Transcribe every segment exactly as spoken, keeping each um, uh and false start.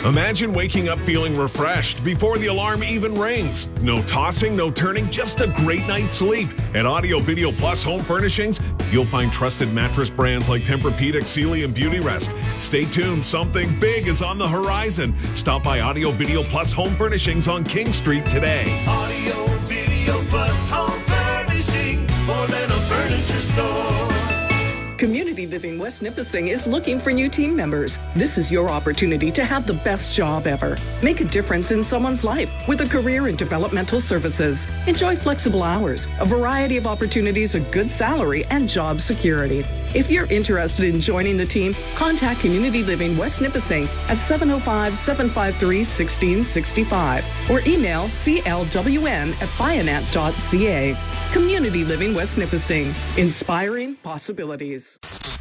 Imagine waking up feeling refreshed before the alarm even rings. No tossing, no turning, just a great night's sleep. At Audio Video Plus Home Furnishings, you'll find trusted mattress brands like Tempur-Pedic, Sealy, and Beautyrest. Stay tuned, something big is on the horizon. Stop by Audio Video Plus Home Furnishings on King Street today. Audio Video Plus Home Furnishings, more than a furniture store. Community Living West Nipissing is looking for new team members. This is your opportunity to have the best job ever. Make a difference in someone's life with a career in developmental services. Enjoy flexible hours, a variety of opportunities, a good salary, and job security. If you're interested in joining the team, contact Community Living West Nipissing at seven oh five, seven five three, one six six five or email c l w n at bionet dot c a. Community Living West Nipissing, inspiring possibilities.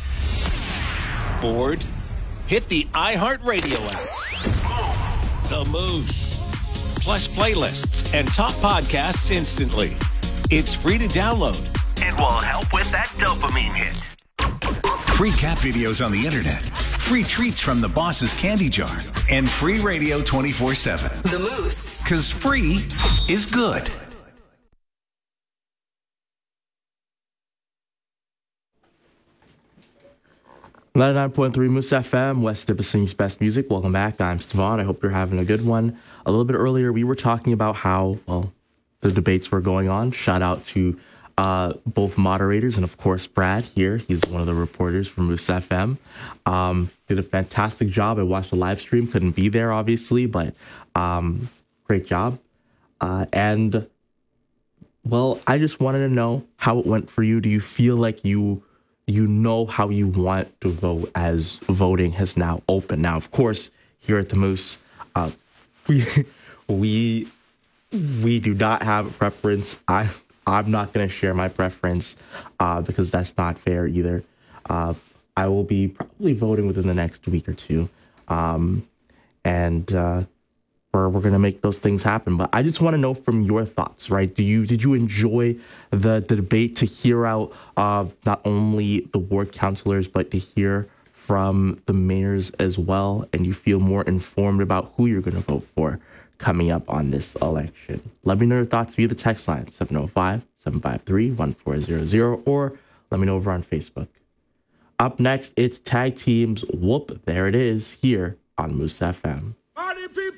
Bored? Hit the iHeartRadio app. The Moose. Plus playlists and top podcasts instantly. It's free to download. It will help with that dopamine hit. Free cat videos on the internet, free treats from the boss's candy jar, and free radio twenty-four seven. The Moose. Because free is good. ninety-nine point three Moose F M, West Nipissing's best music. Welcome back. I'm Stevan. I hope you're having a good one. A little bit earlier, we were talking about how, well, the debates were going on. Shout out to uh, both moderators and, of course, Brad here. He's one of the reporters from Moose F M. Um, did a fantastic job. I watched the live stream. Couldn't be there, obviously, but um, great job. Uh, and, well, I just wanted to know how it went for you. Do you feel like you... you know how you want to vote as voting has now opened? Now, of course, here at the Moose, uh, we we we do not have a preference. I I'm not going to share my preference uh, because that's not fair either. Uh, I will be probably voting within the next week or two, um, and uh, we're we're going to make those things happen. But I just want to know from your thoughts, right? Do you did you enjoy the, the debate, to hear out uh, not only the ward councilors, but to hear from the mayors as well, and you feel more informed about who you're going to vote for coming up on this election? Let me know your thoughts via the text line, seven oh five, seven five three, one four zero zero, or let me know over on Facebook. Up next, it's Tag Teams Whoop. There it is, here on Moose F M.